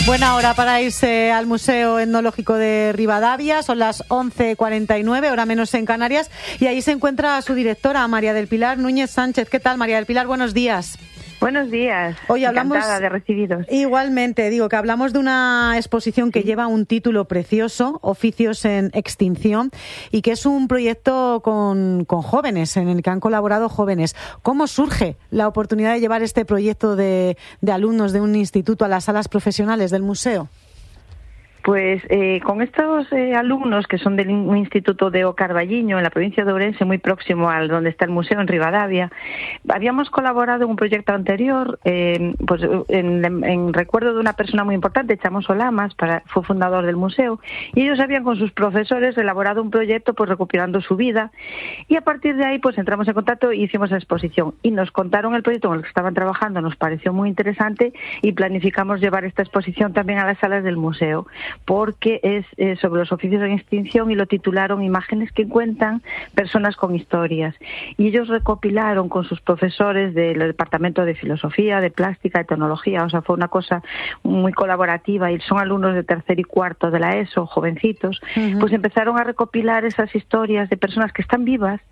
Buena hora para irse al Museo Etnológico de Rivadavia. Son las 11:49, hora menos en Canarias, y ahí se encuentra su directora, María del Pilar Núñez Sánchez. ¿Qué tal, María del Pilar? Buenos días. Buenos días. Hoy hablamos, encantada de recibiros. Igualmente, digo que hablamos de una exposición que lleva un título precioso, Oficios en Extinción, y que es un proyecto con jóvenes, en el que han colaborado jóvenes. ¿Cómo surge la oportunidad de llevar este proyecto de alumnos de un instituto a las salas profesionales del museo? Pues con estos alumnos que son del Instituto de O Carballiño, en la provincia de Ourense, muy próximo al donde está el museo, en Rivadavia, habíamos colaborado en un proyecto anterior, pues en recuerdo de una persona muy importante, Chamo Solamas, fue fundador del museo, y ellos habían con sus profesores elaborado un proyecto pues recopilando su vida, y a partir de ahí pues entramos en contacto y hicimos la exposición, y nos contaron el proyecto con el que estaban trabajando, nos pareció muy interesante, y planificamos llevar esta exposición también a las salas del museo, porque es sobre los oficios en extinción, y lo titularon Imágenes que cuentan personas con historias. Y ellos recopilaron con sus profesores del Departamento de Filosofía, de Plástica, de Tecnología, o sea, fue una cosa muy colaborativa, y son alumnos de tercer y cuarto de la ESO, jovencitos, pues empezaron a recopilar esas historias de personas que están vivas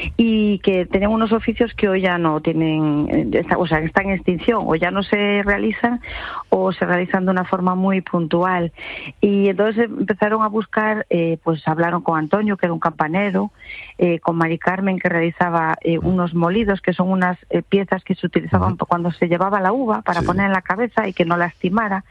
y que tenían unos oficios que hoy ya no tienen, o sea, que están en extinción, o ya no se realizan, o se realizan de una forma muy puntual. Y entonces empezaron a buscar, pues hablaron con Antonio, que era un campanero, con Mari Carmen, que realizaba unos molidos, que son unas piezas que se utilizaban cuando se llevaba la uva para poner en la cabeza y que no lastimara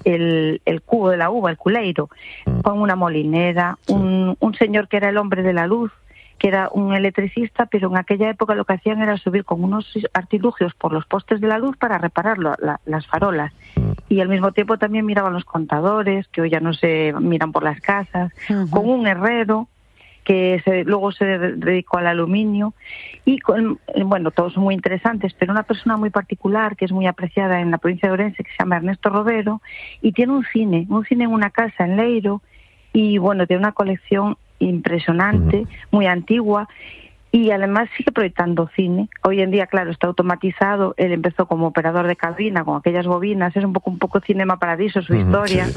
el cubo de la uva, el culeiro, con una molinera, un señor que era el hombre de la luz, que era un electricista, pero en aquella época lo que hacían era subir con unos artilugios por los postes de la luz para reparar las farolas. Y al mismo tiempo también miraban los contadores, que hoy ya no se miran por las casas, con un herrero que luego se dedicó al aluminio, y bueno, todos son muy interesantes, pero una persona muy particular que es muy apreciada en la provincia de Ourense, que se llama Ernesto Robero, y tiene un cine en una casa en Leiro, y bueno, tiene una colección impresionante, muy antigua, y además sigue proyectando cine. Hoy en día, claro, está automatizado. Él empezó como operador de cabina con aquellas bobinas, es un poco Cinema Paradiso su historia.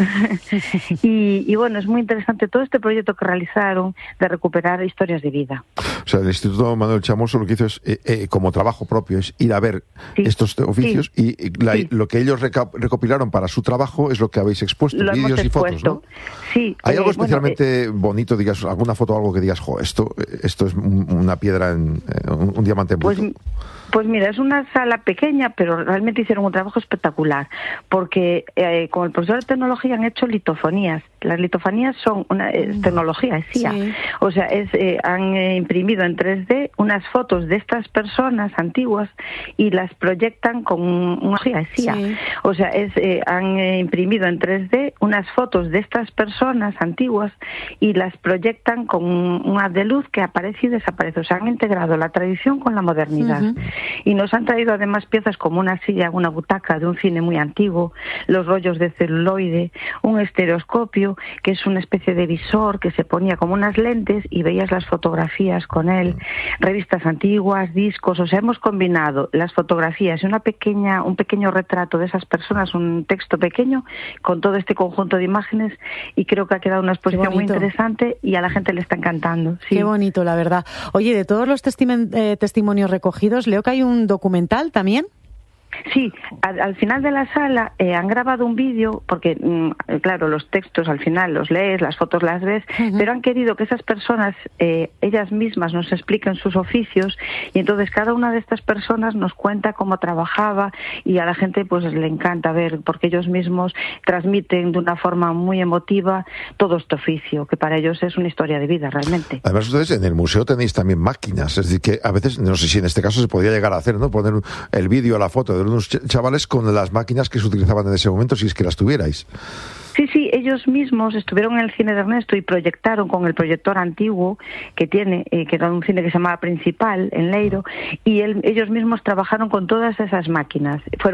Sí. y bueno, es muy interesante todo este proyecto que realizaron de recuperar historias de vida. O sea, el Instituto Manuel Chamoso lo que hizo es, como trabajo propio, es ir a ver estos oficios, y lo que ellos recopilaron para su trabajo es lo que habéis expuesto, vídeos y fotos, ¿no? Sí. ¿Hay algo especialmente bonito, digas, alguna foto o algo que digas, esto es una piedra, un diamante en bruto? Pues mira, es una sala pequeña, pero realmente hicieron un trabajo espectacular, porque con el profesor de tecnología han hecho litofonías. Las litofonías son una tecnología, es CIA. Sí. O sea, han imprimido en 3D unas fotos de estas personas antiguas y las proyectan con una CIA, es CIA. Sí. O sea, han imprimido en 3D unas fotos de estas personas antiguas y las proyectan con un haz de luz que aparece y desaparece. O sea, han integrado la tradición con la modernidad. Y nos han traído además piezas como una silla, una butaca de un cine muy antiguo, los rollos de celuloide, un estereoscopio, que es una especie de visor que se ponía como unas lentes y veías las fotografías con él, revistas antiguas, discos. O sea, hemos combinado las fotografías y un pequeño retrato de esas personas, un texto pequeño, con todo este conjunto de imágenes, y creo que ha quedado una exposición muy interesante y a la gente le está encantando. Sí. Qué bonito, la verdad. Oye, de todos los testimonios recogidos, leo que hay un documental también. Sí, al final de la sala han grabado un vídeo, porque claro, los textos al final los lees, las fotos las ves, pero han querido que esas personas, ellas mismas, nos expliquen sus oficios, y entonces cada una de estas personas nos cuenta cómo trabajaba, y a la gente pues le encanta ver, porque ellos mismos transmiten de una forma muy emotiva todo este oficio, que para ellos es una historia de vida realmente. Además, ustedes en el museo tenéis también máquinas, es decir, que a veces, no sé si en este caso se podría llegar a hacer, ¿no? Poner el vídeo, la foto de unos chavales con las máquinas que se utilizaban en ese momento, si es que las tuvierais. Sí, ellos mismos estuvieron en el cine de Ernesto y proyectaron con el proyector antiguo que tiene, que era un cine que se llamaba Principal, en Leiro, y ellos mismos trabajaron con todas esas máquinas. Fueron